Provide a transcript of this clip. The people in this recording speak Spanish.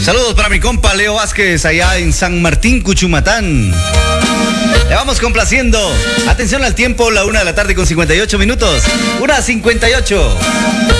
Saludos para mi compa Leo Vázquez allá en San Martín, Cuchumatán. Le vamos complaciendo. Atención al tiempo, la 1 de la tarde con 58 minutos. 1:58.